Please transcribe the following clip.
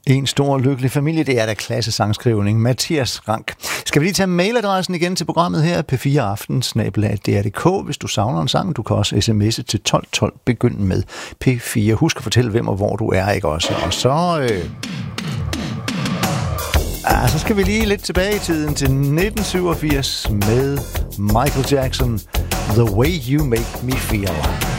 En stor lykkelig familie, det er da klasse-sangskrivning. Mathias Rank. Skal vi lige tage mailadressen igen til programmet her, p4aften@dr.dk, hvis du savner en sang. Du kan også sms'e til 1212, begynd med P4. Husk at fortælle, hvem og hvor du er, ikke også? Og så... så skal vi lige lidt tilbage i tiden til 1987 med Michael Jackson, The Way You Make Me Feel.